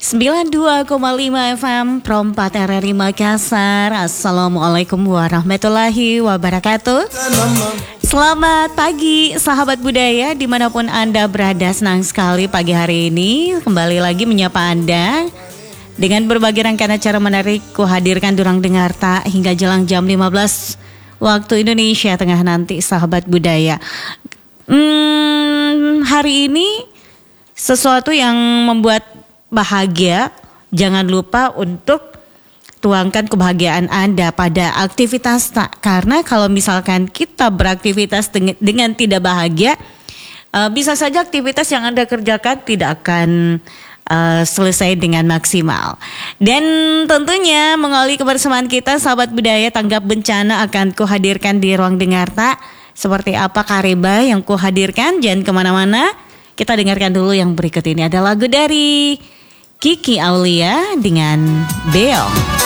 92,5 FM Prompat RRI Makassar. Assalamualaikum warahmatullahi wabarakatuh. Selamat pagi sahabat budaya dimanapun Anda berada. Senang sekali pagi hari ini kembali lagi menyapa Anda dengan berbagai rangkaian acara menarik. Kuhadirkan Durang Dengarta hingga jelang jam 15 waktu Indonesia Tengah nanti sahabat budaya. Hari ini sesuatu yang membuat bahagia. Jangan lupa untuk tuangkan kebahagiaan Anda pada aktivitas karena kalau misalkan kita beraktivitas dengan tidak bahagia, bisa saja aktivitas yang Anda kerjakan tidak akan selesai dengan maksimal. Dan tentunya mengawali kebersamaan kita sahabat budaya tanggap bencana akan kuhadirkan di Ruang Dengarta. Seperti apa kareba yang kuhadirkan, jangan kemana-mana. Kita dengarkan dulu yang berikut ini. Ada lagu dari Kiki Aulia dengan Beong.